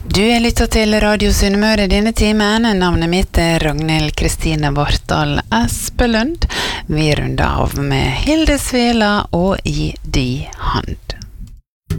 Du lytter til Radio Sunnmøre denne timen. Navnet mitt Ragnhild Kristine Vartdal Espelund. Vi runder av med Hilde Svela og I de hand.